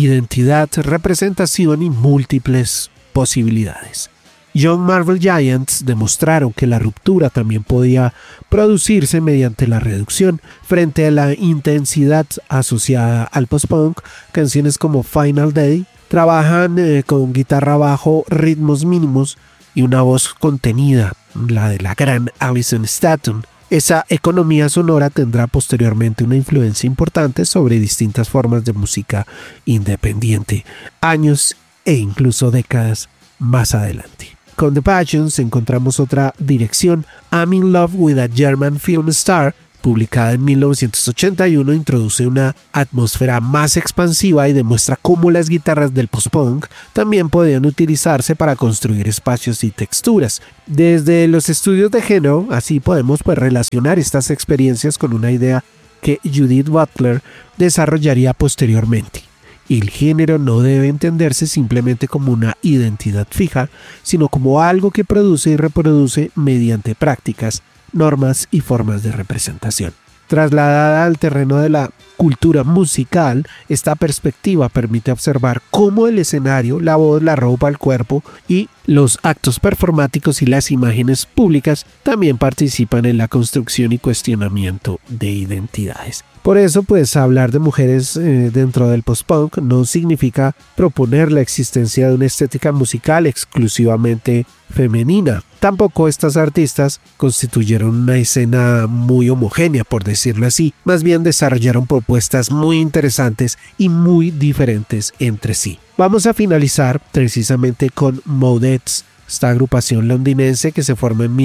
identidad, representación y múltiples posibilidades. Young Marvel Giants demostraron que la ruptura también podía producirse mediante la reducción frente a la intensidad asociada al post-punk. Canciones como Final Day trabajan con guitarra bajo, ritmos mínimos y una voz contenida, la de la gran Alison Staton. Esa economía sonora tendrá posteriormente una influencia importante sobre distintas formas de música independiente, años e incluso décadas más adelante. Con The Passions encontramos otra dirección, I'm in Love with a German Film Star, publicada en 1981, introduce una atmósfera más expansiva y demuestra cómo las guitarras del post-punk también podían utilizarse para construir espacios y texturas. Desde los estudios de género, así podemos relacionar estas experiencias con una idea que Judith Butler desarrollaría posteriormente. El género no debe entenderse simplemente como una identidad fija, sino como algo que produce y reproduce mediante prácticas, normas y formas de representación. Trasladada al terreno de la cultura musical, esta perspectiva permite observar cómo el escenario, la voz, la ropa, el cuerpo y los actos performáticos y las imágenes públicas también participan en la construcción y cuestionamiento de identidades. Por eso, hablar de mujeres dentro del post-punk no significa proponer la existencia de una estética musical exclusivamente femenina. Tampoco estas artistas constituyeron una escena muy homogénea, por decirlo así. Más bien desarrollaron propuestas muy interesantes y muy diferentes entre sí. Vamos a finalizar precisamente con Modettes, esta agrupación londinense que se formó en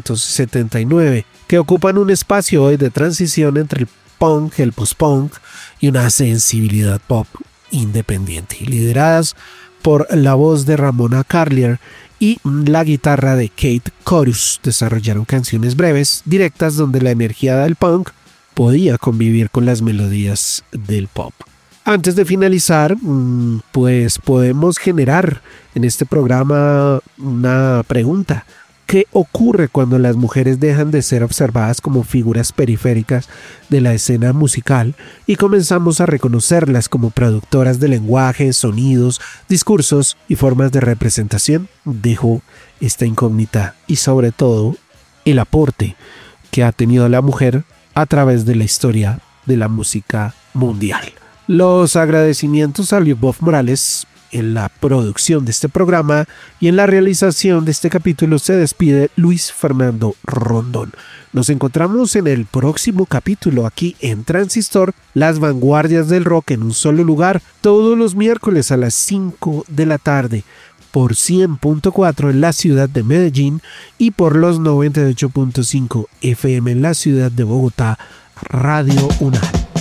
1979, que ocupan un espacio hoy de transición entre el punk, el post-punk y una sensibilidad pop independiente, lideradas por la voz de Ramona Carlier y la guitarra de Kate Chorus. Desarrollaron canciones breves, directas, donde la energía del punk podía convivir con las melodías del pop. Antes de finalizar, podemos generar en este programa una pregunta. ¿Qué ocurre cuando las mujeres dejan de ser observadas como figuras periféricas de la escena musical y comenzamos a reconocerlas como productoras de lenguaje, sonidos, discursos y formas de representación? Dejo esta incógnita y sobre todo el aporte que ha tenido la mujer a través de la historia de la música mundial. Los agradecimientos a Lyubov Morales en la producción de este programa y en la realización de este capítulo. Se despide Luis Fernando Rondón. Nos encontramos en el próximo capítulo aquí en Transistor, las vanguardias del rock en un solo lugar, todos los miércoles a las 5 de la tarde por 100.4 en la ciudad de Medellín y por los 98.5 FM en la ciudad de Bogotá, Radio UNAL.